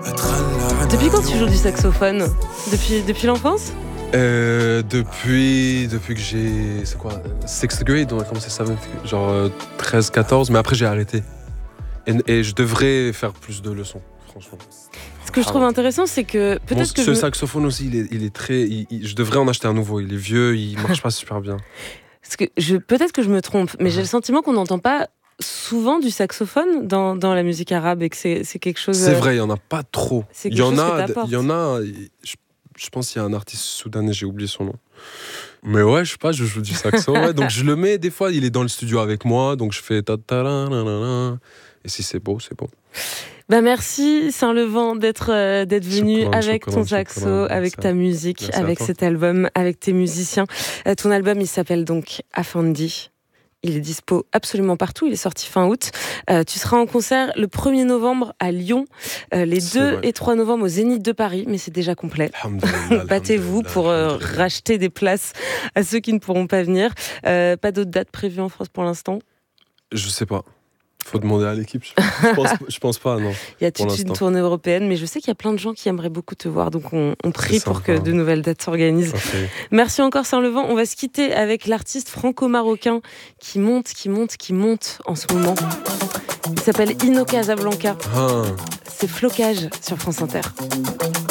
Depuis quand tu joues du saxophone ? Depuis l'enfance ? Depuis que j'ai... C'est quoi ? 6th grade, on a commencé 7th, genre 13, 14, mais après j'ai arrêté. Et je devrais faire plus de leçons, franchement. Ce que je trouve intéressant, c'est que peut-être que ce saxophone aussi, il est très... je devrais en acheter un nouveau. Il est vieux, il marche pas super bien. Parce que peut-être que je me trompe, mais j'ai le sentiment qu'on n'entend pas souvent du saxophone dans la musique arabe et que c'est quelque chose... C'est vrai, il y en a pas trop. C'est quelque chose que t'apportes. Il y en a... Je pense qu'il y a un artiste soudanais, j'ai oublié son nom. Mais ouais, je sais pas, je joue du saxo, ouais, donc je le mets des fois, il est dans le studio avec moi, donc je fais ta-ta-la-la-la. Et si c'est beau, c'est beau. Bah merci Saint-Levant d'être venu avec ton saxo, avec ta musique, merci avec cet album, avec tes musiciens. Ton album, il s'appelle donc Afandi. Il est dispo absolument partout, il est sorti fin août. Tu seras en concert le 1er novembre à Lyon, les 2 et 3 novembre au Zénith de Paris, mais c'est déjà complet. Battez-vous pour racheter des places à ceux qui ne pourront pas venir. Pas d'autres dates prévues en France pour l'instant ? Je sais pas. Faut demander à l'équipe. Je pense pas, non. Il y a toute une tournée européenne, mais je sais qu'il y a plein de gens qui aimeraient beaucoup te voir, donc on prie pour que de nouvelles dates s'organisent. Okay. Merci encore Saint-Levant. On va se quitter avec l'artiste franco-marocain qui monte en ce moment. Il s'appelle Ino Casablanca. C'est Flocage sur France Inter.